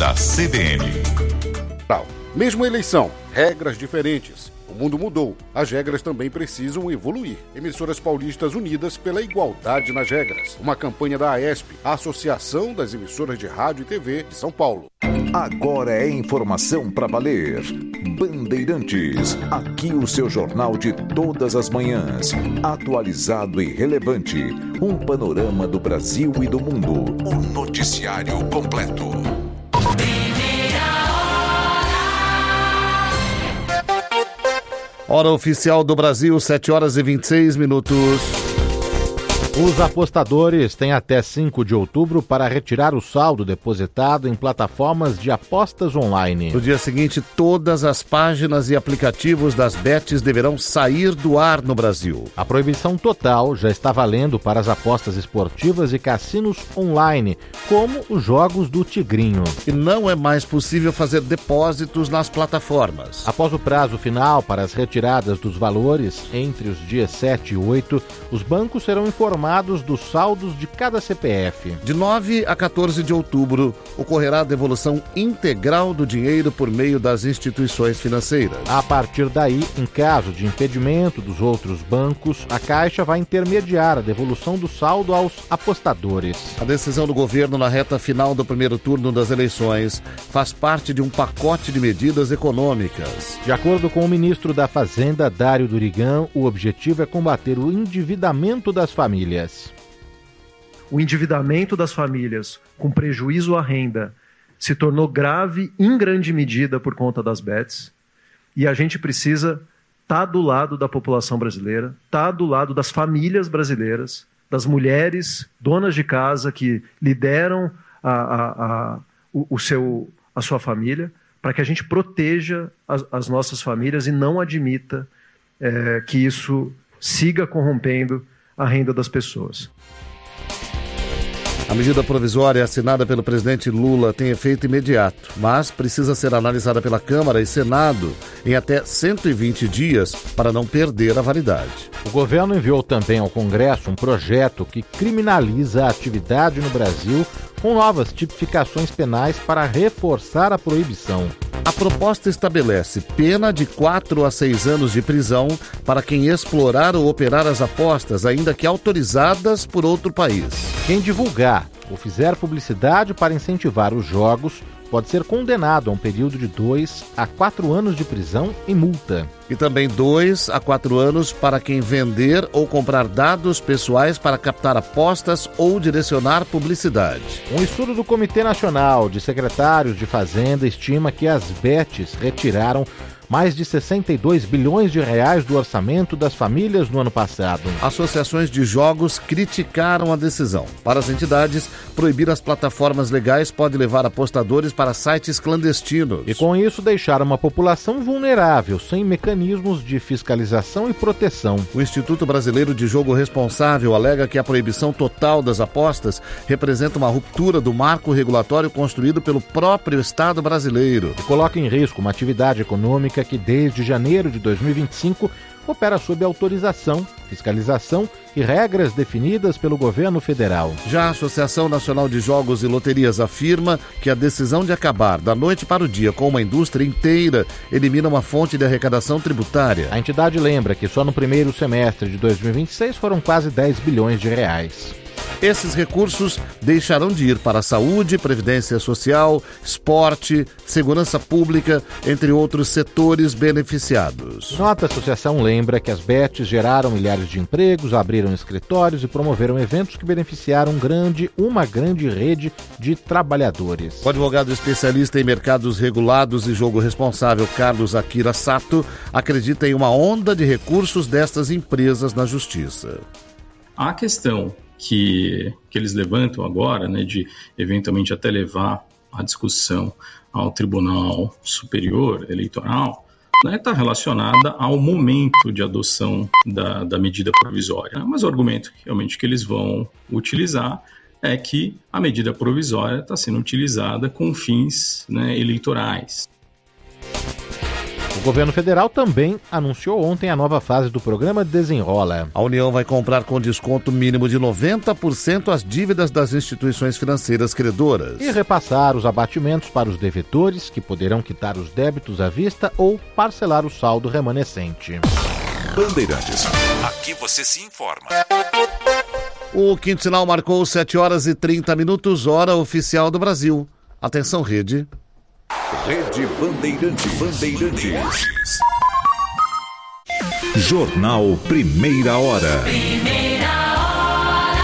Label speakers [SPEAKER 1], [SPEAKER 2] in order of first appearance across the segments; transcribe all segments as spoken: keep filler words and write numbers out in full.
[SPEAKER 1] da C B N.
[SPEAKER 2] Mesma eleição, regras diferentes. O mundo mudou, as regras também precisam evoluir. Emissoras Paulistas Unidas pela Igualdade nas Regras. Uma campanha da AESP, a Associação das Emissoras de Rádio e T V de São Paulo.
[SPEAKER 3] Agora é informação para valer. Bandeirantes, aqui o seu jornal de todas as manhãs. Atualizado e relevante. Um panorama do Brasil e do mundo. O noticiário completo.
[SPEAKER 4] Hora oficial do Brasil, sete horas e vinte e seis minutos.
[SPEAKER 5] Os apostadores têm até cinco de outubro para retirar o saldo depositado em plataformas de apostas online.
[SPEAKER 4] No dia seguinte, todas as páginas e aplicativos das bets deverão sair do ar no Brasil.
[SPEAKER 5] A proibição total já está valendo para as apostas esportivas e cassinos online, como os jogos do Tigrinho.
[SPEAKER 4] E não é mais possível fazer depósitos nas plataformas.
[SPEAKER 5] Após o prazo final para as retiradas dos valores, entre os dias sete e oito, os bancos serão informados dos saldos de cada C P F.
[SPEAKER 4] De nove a quatorze de outubro, ocorrerá a devolução integral do dinheiro por meio das instituições financeiras.
[SPEAKER 5] A partir daí, em caso de impedimento dos outros bancos, a Caixa vai intermediar a devolução do saldo aos apostadores.
[SPEAKER 4] A decisão do governo na reta final do primeiro turno das eleições faz parte de um pacote de medidas econômicas.
[SPEAKER 5] De acordo com o ministro da Fazenda, Dário Durigan, o objetivo é combater o endividamento das famílias.
[SPEAKER 6] O endividamento das famílias com prejuízo à renda se tornou grave em grande medida por conta das bets, e a gente precisa estar do lado da população brasileira, estar do lado das famílias brasileiras, das mulheres donas de casa que lideram a, a, a, o, o seu, a sua família, para que a gente proteja as, as nossas famílias e não admita é, que isso siga corrompendo a renda das pessoas.
[SPEAKER 4] A medida provisória assinada pelo presidente Lula tem efeito imediato, mas precisa ser analisada pela Câmara e Senado em até cento e vinte dias para não perder a validade.
[SPEAKER 5] O governo enviou também ao Congresso um projeto que criminaliza a atividade no Brasil com novas tipificações penais para reforçar a proibição.
[SPEAKER 4] A proposta estabelece pena de quatro a seis anos de prisão para quem explorar ou operar as apostas, ainda que autorizadas por outro país.
[SPEAKER 5] Quem divulgar ou fizer publicidade para incentivar os jogos pode ser condenado a um período de dois a quatro anos de prisão e multa.
[SPEAKER 4] E também dois a quatro anos para quem vender ou comprar dados pessoais para captar apostas ou direcionar publicidade.
[SPEAKER 5] Um estudo do Comitê Nacional de Secretários de Fazenda estima que as bets retiraram mais de sessenta e dois bilhões de reais do orçamento das famílias no ano passado.
[SPEAKER 4] Associações de jogos criticaram a decisão. Para as entidades, proibir as plataformas legais pode levar apostadores para sites clandestinos.
[SPEAKER 5] E com isso deixar uma população vulnerável, sem mecanismos de fiscalização e proteção.
[SPEAKER 4] O Instituto Brasileiro de Jogo Responsável alega que a proibição total das apostas representa uma ruptura do marco regulatório construído pelo próprio Estado brasileiro.
[SPEAKER 5] E coloca em risco uma atividade econômica que desde janeiro de dois mil e vinte e cinco opera sob autorização, fiscalização e regras definidas pelo governo federal.
[SPEAKER 4] Já a Associação Nacional de Jogos e Loterias afirma que a decisão de acabar da noite para o dia com uma indústria inteira elimina uma fonte de arrecadação tributária.
[SPEAKER 5] A entidade lembra que só no primeiro semestre de dois mil e vinte e seis foram quase dez bilhões de reais.
[SPEAKER 4] Esses recursos deixarão de ir para a saúde, previdência social, esporte, segurança pública, entre outros setores beneficiados.
[SPEAKER 5] Nota, a associação lembra que as bets geraram milhares de empregos, abriram escritórios e promoveram eventos que beneficiaram grande, uma grande rede de trabalhadores.
[SPEAKER 4] O advogado especialista em mercados regulados e jogo responsável, Carlos Akira Sato, acredita em uma onda de recursos destas empresas na justiça.
[SPEAKER 7] A questão que, que eles levantam agora, né, de eventualmente até levar a discussão ao Tribunal Superior Eleitoral, né, está relacionada ao momento de adoção da, da medida provisória. Mas o argumento realmente que eles vão utilizar é que a medida provisória está sendo utilizada com fins, né, eleitorais.
[SPEAKER 5] O governo federal também anunciou ontem a nova fase do programa Desenrola.
[SPEAKER 4] A União vai comprar com desconto mínimo de noventa por cento as dívidas das instituições financeiras credoras.
[SPEAKER 5] E repassar os abatimentos para os devedores, que poderão quitar os débitos à vista ou parcelar o saldo remanescente.
[SPEAKER 3] Bandeirantes. Aqui você se informa.
[SPEAKER 4] O quinto sinal marcou sete horas e trinta minutos, hora oficial do Brasil. Atenção, rede.
[SPEAKER 3] Rede Bandeirantes. Bandeirantes. Jornal Primeira Hora.
[SPEAKER 1] Primeira Hora.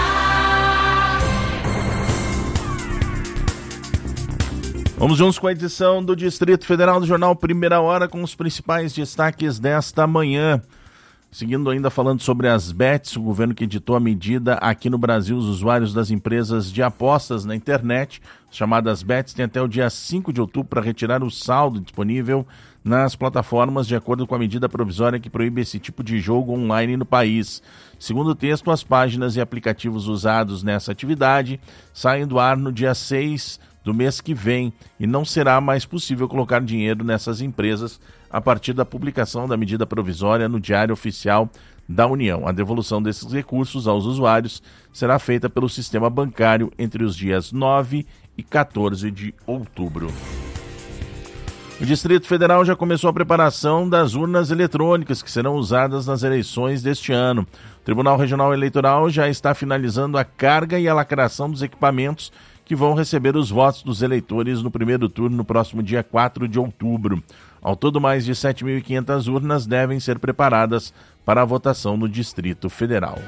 [SPEAKER 8] Vamos juntos com a edição do Distrito Federal do Jornal Primeira Hora com os principais destaques desta manhã. Seguindo ainda falando sobre as bets, o governo que editou a medida aqui no Brasil, os usuários das empresas de apostas na internet, chamadas bets, têm até o dia cinco de outubro para retirar o saldo disponível nas plataformas, de acordo com a medida provisória que proíbe esse tipo de jogo online no país. Segundo o texto, as páginas e aplicativos usados nessa atividade saem do ar no dia seis do mês que vem e não será mais possível colocar dinheiro nessas empresas a partir da publicação da medida provisória no Diário Oficial da União. A devolução desses recursos aos usuários será feita pelo sistema bancário entre os dias nove e quatorze de outubro. O Distrito Federal já começou a preparação das urnas eletrônicas que serão usadas nas eleições deste ano. O Tribunal Regional Eleitoral já está finalizando a carga e a lacração dos equipamentos que vão receber os votos dos eleitores no primeiro turno no próximo dia quatro de outubro. Ao todo, mais de sete mil e quinhentas urnas devem ser preparadas para a votação no Distrito Federal.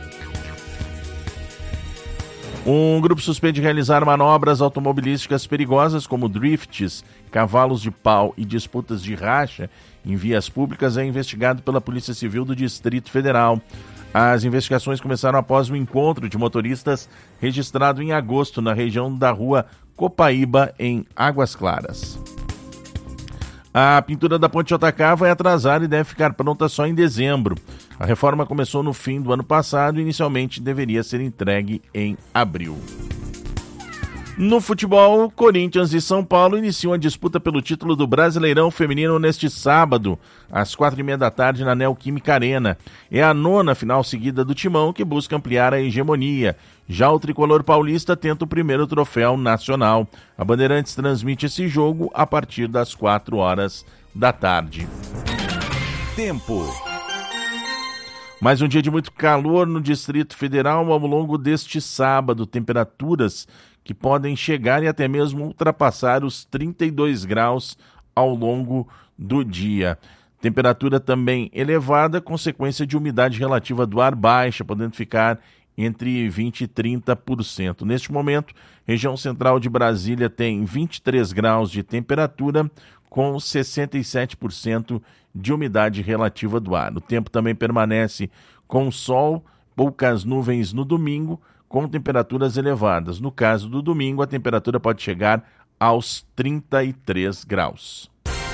[SPEAKER 8] Um grupo suspeito de realizar manobras automobilísticas perigosas como drifts, cavalos de pau e disputas de racha em vias públicas é investigado pela Polícia Civil do Distrito Federal. As investigações começaram após um encontro de motoristas registrado em agosto na região da rua Copaíba, em Águas Claras. A pintura da Ponte J K vai atrasar e deve ficar pronta só em dezembro. A reforma começou no fim do ano passado e inicialmente deveria ser entregue em abril. No futebol, Corinthians e São Paulo iniciam a disputa pelo título do Brasileirão Feminino neste sábado, às quatro e meia da tarde, na Neoquímica Arena. É a nona final seguida do Timão, que busca ampliar a hegemonia. Já o tricolor paulista tenta o primeiro troféu nacional. A Bandeirantes transmite esse jogo a partir das quatro horas da tarde.
[SPEAKER 3] Tempo.
[SPEAKER 8] Mais um dia de muito calor no Distrito Federal ao longo deste sábado. Temperaturas que podem chegar e até mesmo ultrapassar os trinta e dois graus ao longo do dia. Temperatura também elevada, consequência de umidade relativa do ar baixa, podendo ficar entre vinte e trinta por cento. Neste momento, região central de Brasília tem vinte e três graus de temperatura, com sessenta e sete por cento de umidade relativa do ar. O tempo também permanece com sol, poucas nuvens no domingo, com temperaturas elevadas. No caso do domingo, a temperatura pode chegar aos trinta e três graus.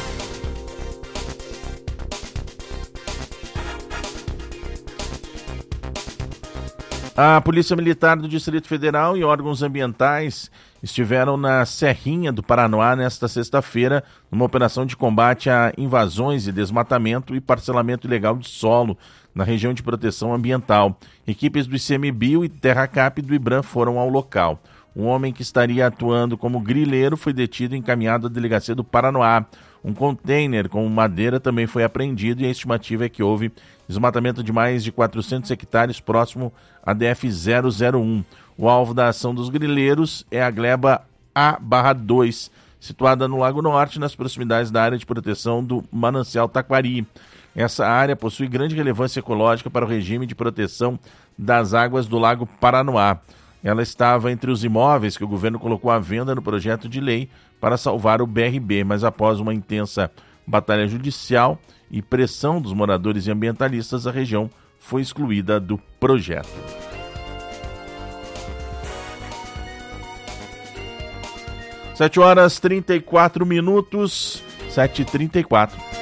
[SPEAKER 8] A Polícia Militar do Distrito Federal e órgãos ambientais estiveram na Serrinha do Paranoá nesta sexta-feira, numa operação de combate a invasões e desmatamento e parcelamento ilegal de solo na região de proteção ambiental. Equipes do ICMBio e TerraCap do IBRAM foram ao local. Um homem que estaria atuando como grileiro foi detido e encaminhado à delegacia do Paranoá. Um container com madeira também foi apreendido e a estimativa é que houve desmatamento de mais de quatrocentos hectares próximo à D F zero zero um. O alvo da ação dos grileiros é a gleba A dois, situada no Lago Norte, nas proximidades da área de proteção do Manancial Taquari. Essa área possui grande relevância ecológica para o regime de proteção das águas do Lago Paranoá. Ela estava entre os imóveis que o governo colocou à venda no projeto de lei para salvar o B R B, mas após uma intensa batalha judicial e pressão dos moradores e ambientalistas, a região foi excluída do projeto. sete horas e trinta e quatro minutos, sete e trinta e quatro.